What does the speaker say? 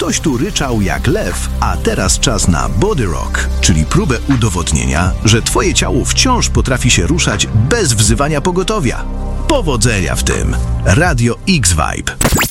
Ktoś tu ryczał jak lew, a teraz czas na Body Rock, czyli próbę udowodnienia, że twoje ciało wciąż potrafi się ruszać bez wzywania pogotowia. Powodzenia w tym! Radio X-Vibe.